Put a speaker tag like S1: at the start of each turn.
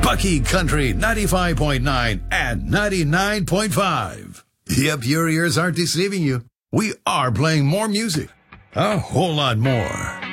S1: Bucky Country 95.9 and 99.5. Yep, your ears aren't deceiving you. We are playing more music. A whole lot more.